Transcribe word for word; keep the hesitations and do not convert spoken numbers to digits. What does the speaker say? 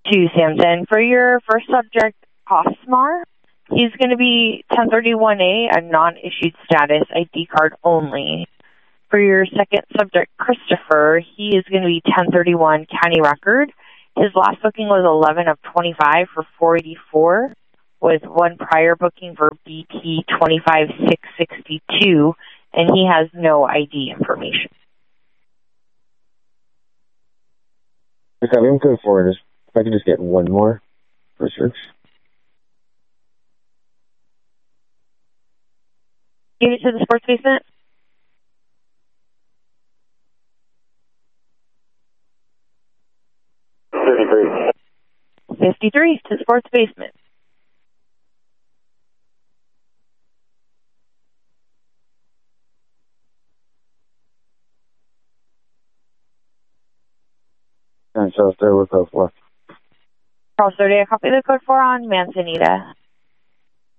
to Samson. For your first subject, Osmar, he's going to be ten thirty-one A, a non-issued status, I D card only. For your second subject, Christopher, he is going to be ten thirty-one county record. His last booking was eleven of twenty-five for four eighty-four, with one prior booking for B P twenty-five six sixty-two, and he has no I D information. Just have him go forward. If I could just get one more for search. Give it to the sports basement. fifty-three. fifty-three to the sports basement. And Charles there with code four. Charles thirty, I copy the code four on Manzanita.